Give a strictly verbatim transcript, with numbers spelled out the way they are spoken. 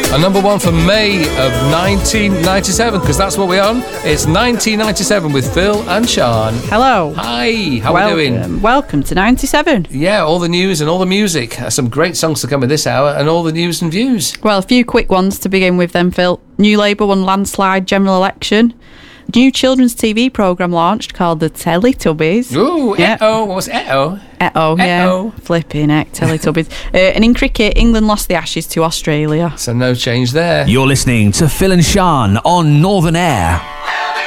A number one for May of nineteen ninety-seven, because that's what we're on. It's nineteen ninety-seven with Phil and Sean. Hello. Hi, how Welcome. are we doing? Welcome to ninety-seven. Yeah, all the news and all the music. Uh, Some great songs to come in this hour, and all the news and views. Well, a few quick ones to begin with then, Phil. New Labour won landslide general election. New children's T V programme launched called The Teletubbies. Ooh, Yeah. eh-oh, what was eh-oh? Uh-oh, yeah. Uh-oh. Flipping heck, Teletubbies. uh, and in cricket, England lost the Ashes to Australia. So no change there. You're listening to Phil and Sean on Northern Air.